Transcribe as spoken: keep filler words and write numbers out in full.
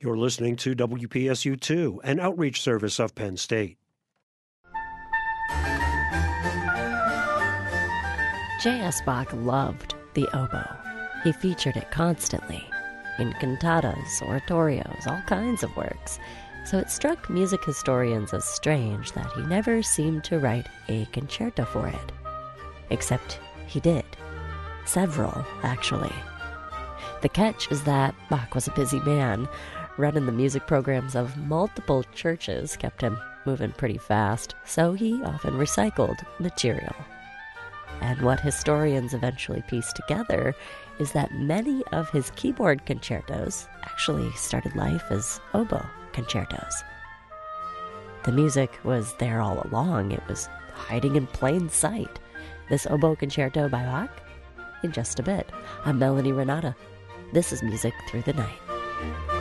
You're listening to W P S U two, an outreach service of Penn State. J S. Bach loved the oboe. He featured it constantly in cantatas, oratorios, all kinds of works. So it struck music historians as strange that he never seemed to write a concerto for it. Except he did. Several, actually. The catch is that Bach was a busy man. Running the music programs of multiple churches kept him moving pretty fast, so he often recycled material. And what historians eventually pieced together is that many of his keyboard concertos actually started life as oboe concertos. The music was there all along. It was hiding in plain sight. This oboe concerto by Bach? In just a bit. I'm Melanie Renata. This is Music Through the Night.